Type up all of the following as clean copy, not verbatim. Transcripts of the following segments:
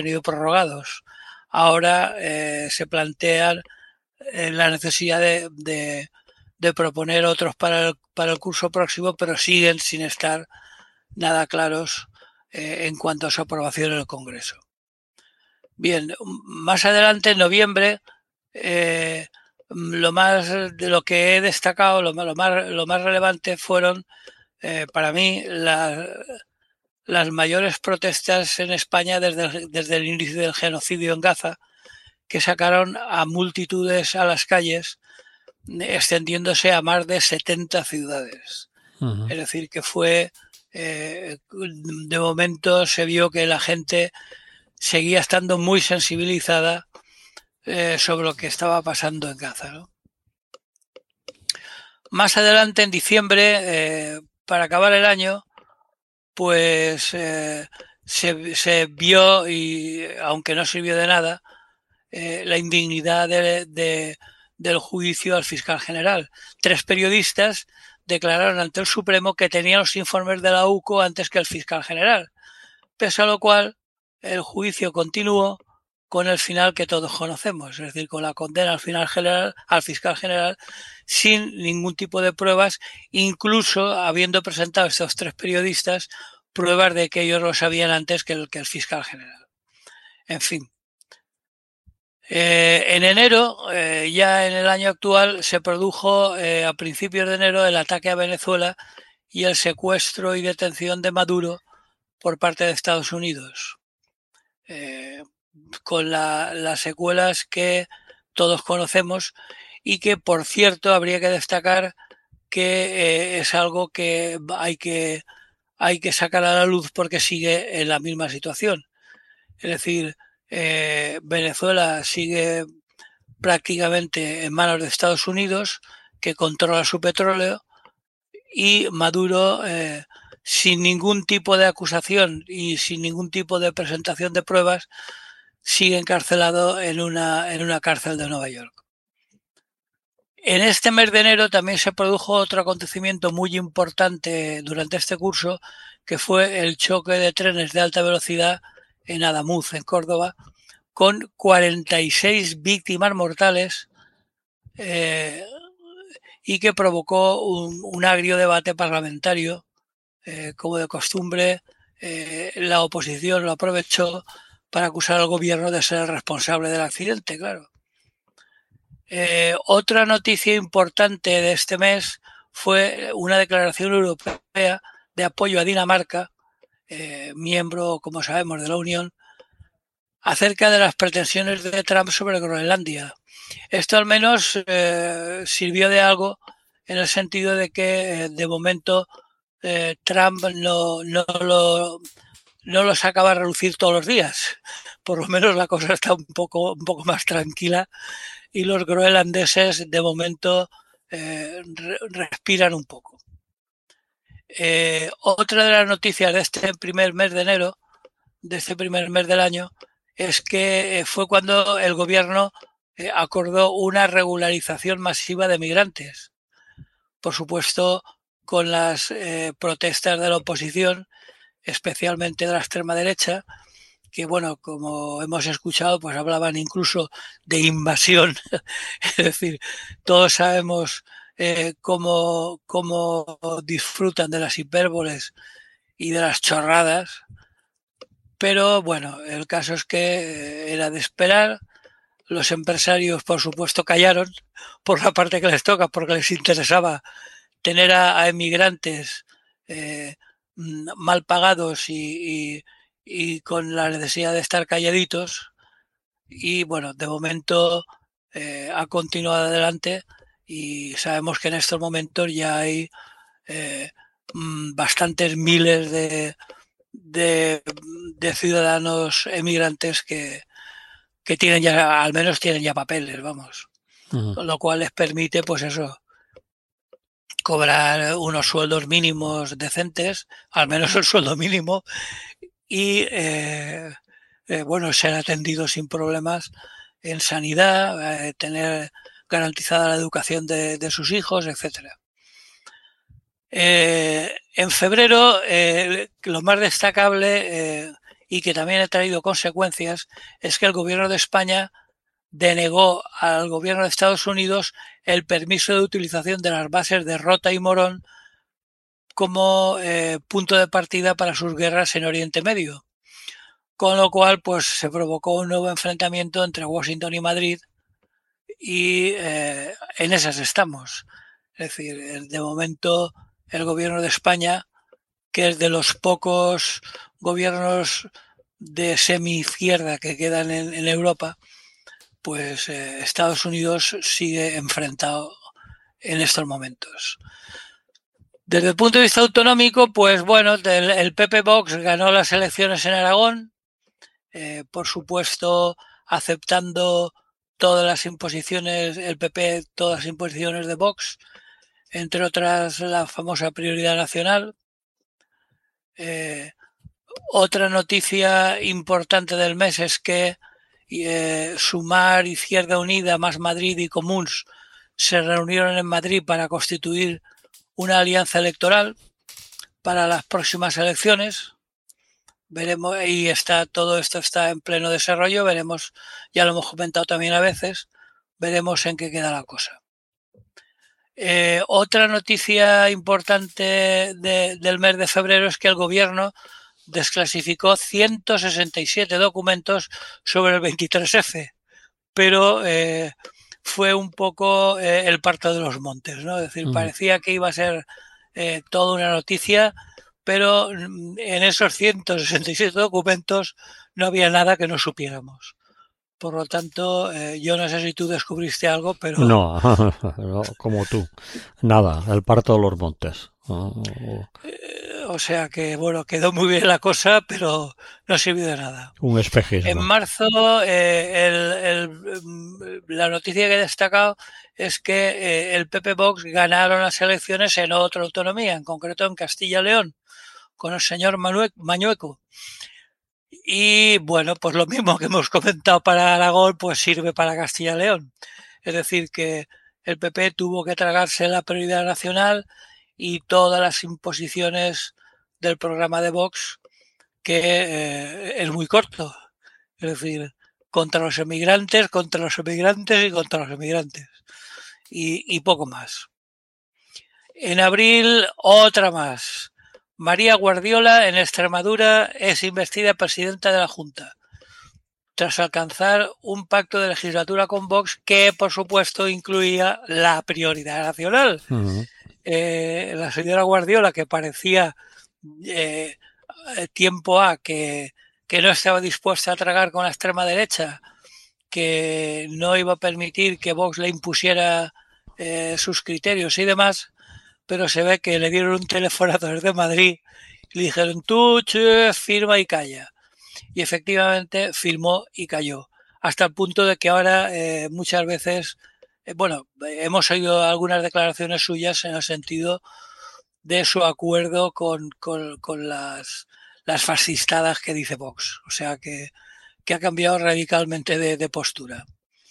tenido prorrogados. Ahora se plantean la necesidad de proponer otros para el curso próximo, pero siguen sin estar nada claros en cuanto a su aprobación en el Congreso. Bien, más adelante, en noviembre, lo más de lo que he destacado, lo más relevante fueron para mí las mayores protestas en España desde el inicio del genocidio en Gaza, que sacaron a multitudes a las calles, extendiéndose a más de 70 ciudades. Es decir, que fue, de momento se vio que la gente seguía estando muy sensibilizada sobre lo que estaba pasando en Gaza, ¿no? Más adelante, en diciembre, para acabar el año, pues se vio, y aunque no sirvió de nada, la indignidad del juicio al fiscal general. 3 periodistas declararon ante el Supremo que tenían los informes de la UCO antes que el fiscal general, pese a lo cual el juicio continuó con el final que todos conocemos, es decir, con la condena al fiscal general sin ningún tipo de pruebas, incluso habiendo presentado estos 3 periodistas pruebas de que ellos lo sabían antes que el fiscal general. En fin. En enero, ya en el año actual, se produjo a principios de enero el ataque a Venezuela y el secuestro y detención de Maduro por parte de Estados Unidos, con las secuelas que todos conocemos y que, por cierto, habría que destacar que es algo que hay que sacar a la luz porque sigue en la misma situación. Es decir, Venezuela sigue prácticamente en manos de Estados Unidos, que controla su petróleo, y Maduro, sin ningún tipo de acusación y sin ningún tipo de presentación de pruebas, sigue encarcelado en una cárcel de Nueva York. En este mes de enero también se produjo otro acontecimiento muy importante durante este curso, que fue el choque de trenes de alta velocidad en Adamuz, en Córdoba, con 46 víctimas mortales, y que provocó un agrio debate parlamentario. Como de costumbre, la oposición lo aprovechó para acusar al gobierno de ser el responsable del accidente, claro. Otra noticia importante de este mes fue una declaración europea de apoyo a Dinamarca, miembro, como sabemos, de la Unión, acerca de las pretensiones de Trump sobre Groenlandia. Esto al menos sirvió de algo en el sentido de que de momento Trump no lo sacaba a relucir todos los días. Por lo menos la cosa está un poco más tranquila y los groenlandeses de momento respiran un poco. Otra de las noticias de este primer mes de enero, de este primer mes del año, es que fue cuando el gobierno acordó una regularización masiva de migrantes. Por supuesto, con las protestas de la oposición, especialmente de la extrema derecha, que, bueno, como hemos escuchado, pues hablaban incluso de invasión. Es decir, todos sabemos cómo disfrutan de las hipérboles y de las chorradas, pero bueno, el caso es que era de esperar. Los empresarios, por supuesto, callaron por la parte que les toca, porque les interesaba tener a emigrantes mal pagados y con la necesidad de estar calladitos. Y bueno, de momento ha continuado adelante y sabemos que en estos momentos ya hay bastantes miles de ciudadanos emigrantes que tienen ya, al menos tienen ya papeles, vamos. Con lo cual les permite, pues eso, cobrar unos sueldos mínimos decentes, al menos el sueldo mínimo, y bueno, ser atendidos sin problemas en sanidad, tener garantizada la educación de sus hijos, etcétera. En febrero, lo más destacable, y que también ha traído consecuencias, es que el gobierno de España denegó al gobierno de Estados Unidos el permiso de utilización de las bases de Rota y Morón como punto de partida para sus guerras en Oriente Medio. Con lo cual, pues se provocó un nuevo enfrentamiento entre Washington y Madrid y en esas estamos. Es decir, de momento el gobierno de España, que es de los pocos gobiernos de semi-izquierda que quedan en Europa, pues Estados Unidos sigue enfrentado en estos momentos. Desde el punto de vista autonómico, pues bueno, el PP Vox ganó las elecciones en Aragón, por supuesto aceptando todas las imposiciones, el PP, todas las imposiciones de Vox, entre otras la famosa prioridad nacional. Otra noticia importante del mes es que Sumar, Izquierda Unida, Más Madrid y Comuns se reunieron en Madrid para constituir una alianza electoral para las próximas elecciones. Veremos, y todo esto está en pleno desarrollo, veremos, ya lo hemos comentado también a veces, veremos en qué queda la cosa. Otra noticia importante del mes de febrero es que el gobierno desclasificó 167 documentos sobre el 23F, pero fue un poco el parto de los montes, ¿no? Es decir, parecía que iba a ser toda una noticia, pero en esos 167 documentos no había nada que no supiéramos. Por lo tanto, yo no sé si tú descubriste algo, pero... No, no, como tú. Nada, el parto de los montes. O sea que, bueno, quedó muy bien la cosa, pero no sirvió de nada. Un En espejismo. marzo, la noticia que he destacado es que el PP Vox ganaron las elecciones en otra autonomía, en concreto en Castilla y León, con el señor Mañueco. Y bueno, pues lo mismo que hemos comentado para Aragón, pues sirve para Castilla y León. Es decir, que el PP tuvo que tragarse la prioridad nacional y todas las imposiciones del programa de Vox, que es muy corto. Es decir, contra los emigrantes, contra los emigrantes y contra los emigrantes. Y poco más. En abril, otra más. María Guardiola, en Extremadura, es investida presidenta de la Junta, tras alcanzar un pacto de legislatura con Vox que, por supuesto, incluía la prioridad nacional. La señora Guardiola, que parecía eh, tiempo A que no estaba dispuesta a tragar con la extrema derecha, que no iba a permitir que Vox le impusiera sus criterios y demás, pero se ve que le dieron un telefonazo desde Madrid y le dijeron tú firma y calla. Y efectivamente firmó y cayó. Hasta el punto de que ahora muchas veces, bueno, hemos oído algunas declaraciones suyas en el sentido de su acuerdo con las fascistadas que dice Vox. O sea que ha cambiado radicalmente de postura.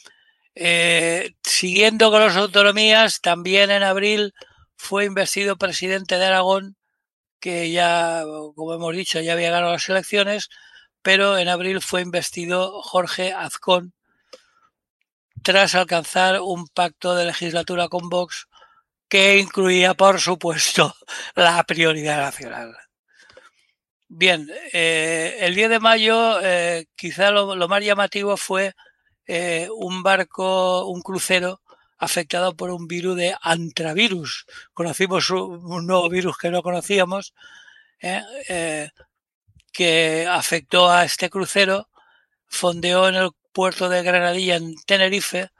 Siguiendo con las autonomías, también en abril fue investido presidente de Aragón, que ya, como hemos dicho, ya había ganado las elecciones, pero en abril fue investido Jorge Azcón tras alcanzar un pacto de legislatura con Vox que incluía, por supuesto, la prioridad nacional. Bien, el 10 de mayo quizá lo más llamativo fue un barco, un crucero afectado por un virus de antravirus. Conocimos un nuevo virus que no conocíamos, eh, eh, que afectó a este crucero, fondeó en el puerto de Granadilla, en Tenerife,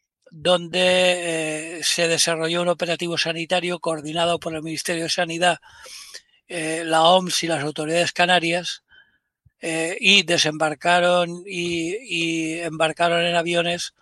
donde se desarrolló un operativo sanitario coordinado por el Ministerio de Sanidad, la OMS y las autoridades canarias, y desembarcaron y embarcaron en aviones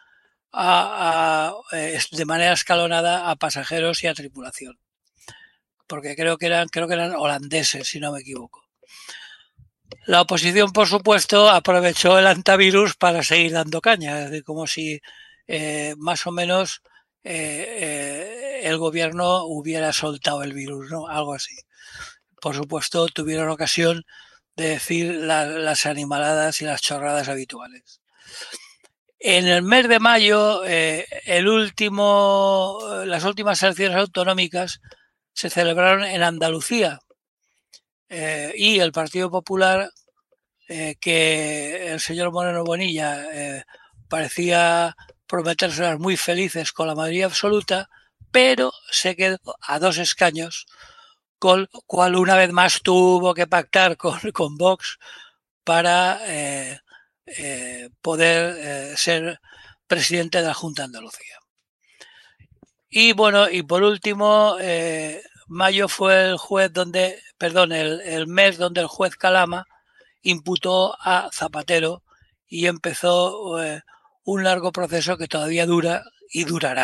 de manera escalonada a pasajeros y a tripulación, porque creo que eran holandeses, si no me equivoco. La oposición, por supuesto, aprovechó el antivirus para seguir dando caña, es decir, como si más o menos el gobierno hubiera soltado el virus, ¿no? Algo así. Por supuesto, tuvieron ocasión de decir las animaladas y las chorradas habituales. En el mes de mayo, las últimas elecciones autonómicas se celebraron en Andalucía, y el Partido Popular, que el señor Moreno Bonilla parecía prometérselas muy felices con la mayoría absoluta, pero se quedó a 2 escaños, con lo cual una vez más tuvo que pactar con Vox para poder ser presidente de la Junta de Andalucía. Y bueno, y por último, mayo fue el mes donde el juez Calama imputó a Zapatero y empezó un largo proceso que todavía dura y durará.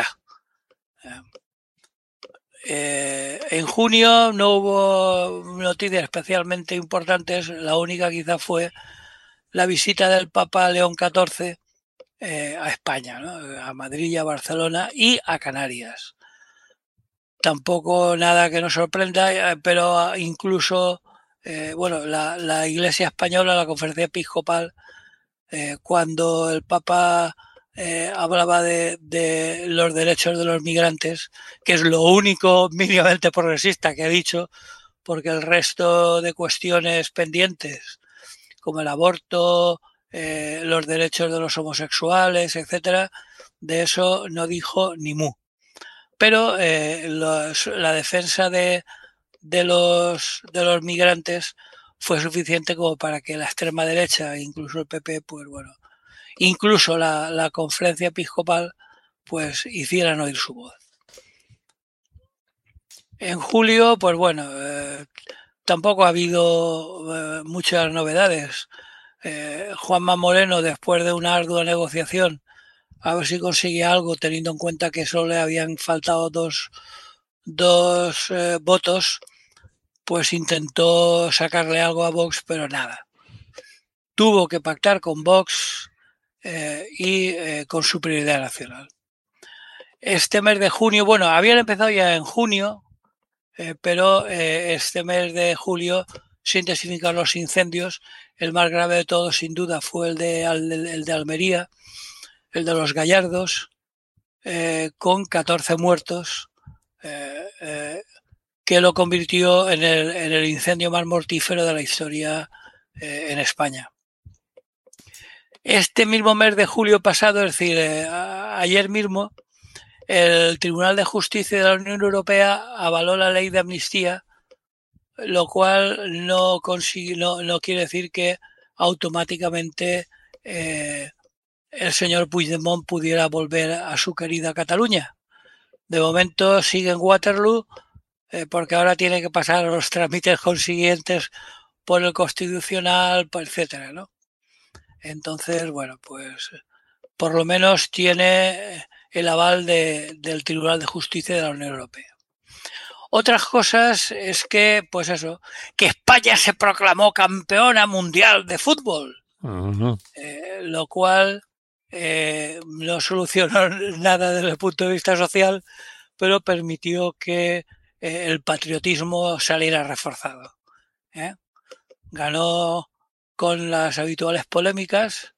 En junio no hubo noticias especialmente importantes, la única quizá fue la visita del Papa León XIV a España, ¿no? A Madrid, a Barcelona y a Canarias. Tampoco nada que nos sorprenda, pero incluso la Iglesia Española, la Conferencia Episcopal, cuando el Papa hablaba de los derechos de los migrantes, que es lo único mínimamente progresista que ha dicho, porque el resto de cuestiones pendientes, como el aborto, los derechos de los homosexuales, etcétera, de eso no dijo ni mu. Pero la defensa de los migrantes fue suficiente como para que la extrema derecha, incluso el PP, pues bueno, incluso la conferencia episcopal, pues hicieran oír su voz. En julio, pues bueno, tampoco ha habido muchas novedades. Juanma Moreno, después de una ardua negociación, a ver si consigue algo, teniendo en cuenta que solo le habían faltado dos votos, pues intentó sacarle algo a Vox, pero nada. Tuvo que pactar con Vox y con Superioridad Nacional. Este mes de junio, bueno, habían empezado ya en junio, pero este mes de julio se intensificaron los incendios. El más grave de todos, sin duda, fue el de Almería, el de los Gallardos, con 14 muertos, que lo convirtió en el incendio más mortífero de la historia en España. Este mismo mes de julio pasado, es decir, ayer mismo, el Tribunal de Justicia de la Unión Europea avaló la ley de amnistía, lo cual no quiere decir que automáticamente el señor Puigdemont pudiera volver a su querida Cataluña. De momento sigue en Waterloo, porque ahora tiene que pasar los trámites consiguientes por el Constitucional, etcétera, ¿no? Entonces, bueno, pues por lo menos tiene el aval del Tribunal de Justicia de la Unión Europea. Otras cosas es que, pues eso, que España se proclamó campeona mundial de fútbol, lo cual no solucionó nada desde el punto de vista social, pero permitió que el patriotismo saliera reforzado. Ganó con las habituales polémicas,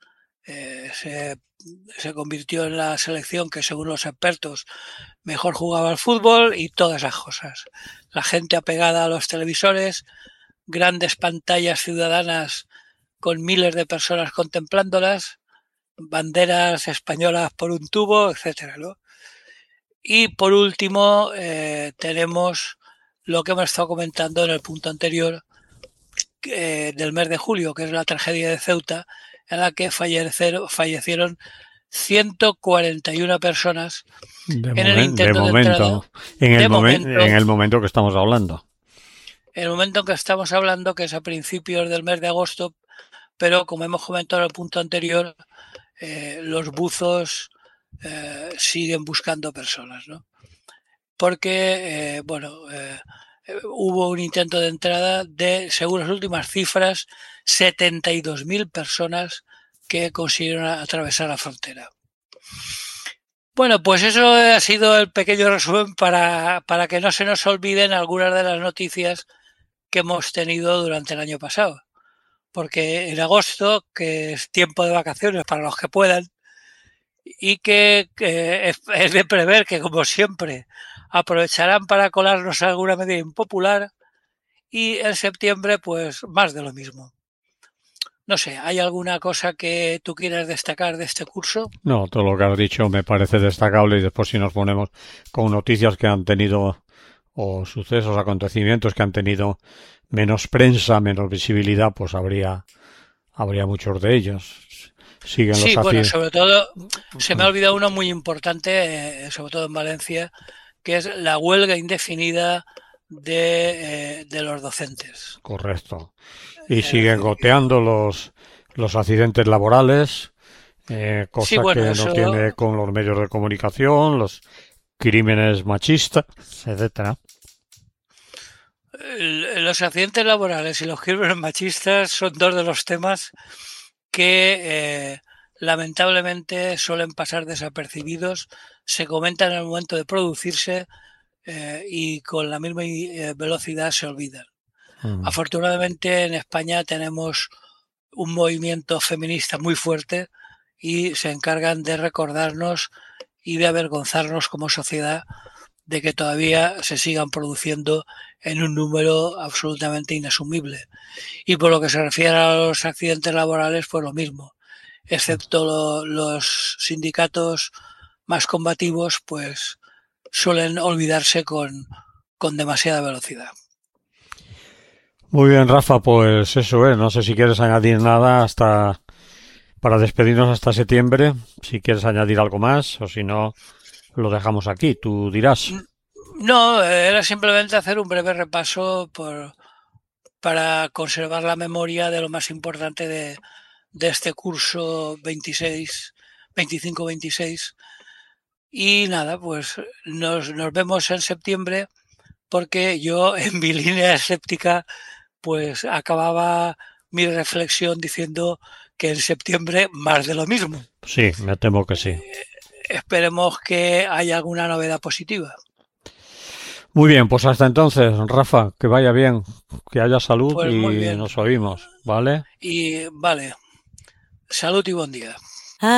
se convirtió en la selección que, según los expertos, mejor jugaba al fútbol y todas esas cosas. La gente apegada a los televisores, grandes pantallas ciudadanas con miles de personas contemplándolas, banderas españolas por un tubo, etcétera, ¿no? Y por último, tenemos lo que hemos estado comentando en el punto anterior, del mes de julio, que es la tragedia de Ceuta, en la que fallecieron 141 personas en el intento de entrada. En el momento que estamos hablando. En el momento en que estamos hablando, que es a principios del mes de agosto, pero como hemos comentado en el punto anterior, los buzos siguen buscando personas, ¿no? Porque, hubo un intento de entrada de, según las últimas cifras, 72.000 personas que consiguieron atravesar la frontera. Bueno, pues eso ha sido el pequeño resumen para que no se nos olviden algunas de las noticias que hemos tenido durante el año pasado. porque en agosto, que es tiempo de vacaciones para los que puedan, y que es de prever que, como siempre, aprovecharán para colarnos alguna medida impopular, y en septiembre, pues más de lo mismo. No sé, ¿hay alguna cosa que tú quieras destacar de este curso? No, todo lo que has dicho me parece destacable y después si nos ponemos con noticias que han tenido o sucesos, acontecimientos que han tenido menos prensa, menos visibilidad, pues habría muchos de ellos. Siguen los Sí, bueno, accidentes. sobre todo se me ha olvidado uno muy importante, sobre todo en Valencia, que es la huelga indefinida de los docentes. Correcto. Y Es siguen decir, goteando los accidentes laborales, sí, cosa bueno, que no tiene eso, con los medios de comunicación, los crímenes machistas, etcétera. los accidentes laborales y los crímenes machistas son dos de los temas que lamentablemente suelen pasar desapercibidos, se comentan en el momento de producirse y con la misma velocidad se olvidan. Mm. Afortunadamente en España tenemos un movimiento feminista muy fuerte y se encargan de recordarnos y de avergonzarnos como sociedad de que todavía se sigan produciendo en un número absolutamente inasumible. Y por lo que se refiere a los accidentes laborales, pues lo mismo, excepto los sindicatos más combativos, pues suelen olvidarse con demasiada velocidad. Muy bien, Rafa, pues eso es. No sé si quieres añadir nada hasta para despedirnos hasta septiembre. Si quieres añadir algo más o si no, lo dejamos aquí. Tú dirás. No, era simplemente hacer un breve repaso para conservar la memoria de lo más importante de este curso 26, 25-26. Y nada, pues nos vemos en septiembre porque yo en mi línea escéptica pues acababa mi reflexión diciendo que en septiembre más de lo mismo. Sí, me temo que sí. Esperemos que haya alguna novedad positiva. Muy bien, pues hasta entonces, Rafa, que vaya bien, que haya salud Pues muy y bien. nos oímos, ¿vale? Y vale, salud y buen día.